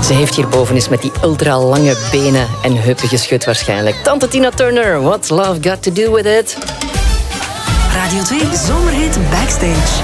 Ze heeft hierboven eens met die ultra lange benen en heupen geschud waarschijnlijk. Tante Tina Turner, What's Love Got to Do With It? Radio 2 Zomerhit Backstage.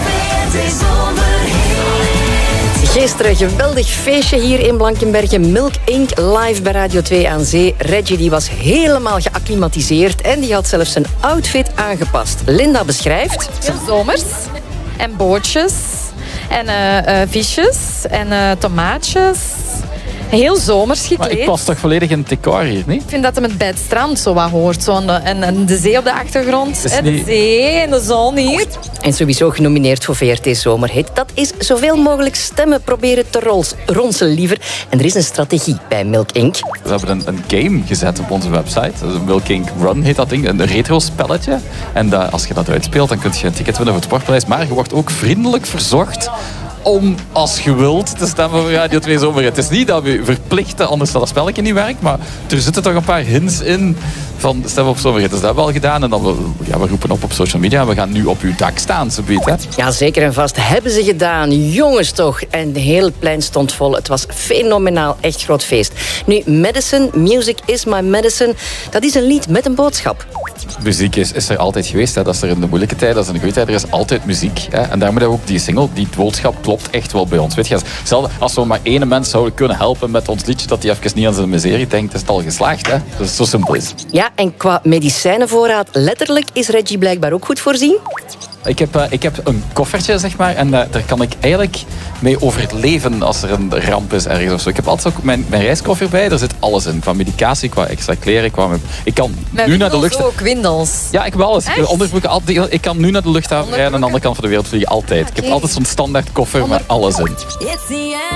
Gisteren geweldig feestje hier in Blankenbergen. Milk Inc. live bij Radio 2 aan Zee. Reggie die was helemaal geacclimatiseerd en die had zelfs zijn outfit aangepast. Linda beschrijft... Heel zomers. En bootjes. En visjes. En tomaatjes. Heel zomers gekleed. Maar ik pas toch volledig in het decor hier, niet? Ik vind dat hem bij het strand zo wat hoort. Zo en de zee op de achtergrond. Is De niet- zee en de zon hier. En sowieso genomineerd voor VRT Zomerhit. Dat is zoveel mogelijk stemmen proberen te ronselen liever. En er is een strategie bij Milk Inc. We hebben een game gezet op onze website. Milk Inc. Run heet dat ding. Een retro-spelletje. En als je dat uitspeelt, dan kun je een ticket winnen voor het Sportpaleis. Maar je wordt ook vriendelijk verzocht om, als je wilt, te stemmen voor Radio 2 Zomerhit. Het is niet dat we je verplichten, anders dat het spelletje niet werkt. Maar er zitten toch een paar hints in van stem op Zomerhit. Dus dat hebben we al gedaan. En dan we roepen op social media. En we gaan nu op uw dak staan, zoiets, hè? Ja, zeker en vast hebben ze gedaan. Jongens toch. En heel het plein stond vol. Het was fenomenaal. Echt groot feest. Nu, Medicine, Music is my medicine. Dat is een lied met een boodschap. Muziek is er altijd geweest. Hè. Dat is er in de moeilijke tijden, dat is in de goede tijden. Er is altijd muziek. Hè. En daarom hebben we ook die single. Die boodschap klopt echt wel bij ons. Weet je, als we maar één mens zouden kunnen helpen met ons liedje, dat hij even niet aan zijn miserie denkt, is het al geslaagd. Hè. Dus zo simpel is het. Ja, en qua medicijnenvoorraad, letterlijk is Reggie blijkbaar ook goed voorzien. Ik heb een koffertje, zeg maar, en daar kan ik eigenlijk mee overleven als er een ramp is ergens of zo. Ik heb altijd ook mijn reiskoffer bij, daar zit alles in. Qua medicatie, qua extra kleren, ik kan nu naar de lucht... ook windels. Ja, ik wel eens. Ik kan nu naar de luchthaven rijden en aan de andere kant van de wereld vliegen, altijd. Ik heb altijd zo'n standaard koffer met alles in.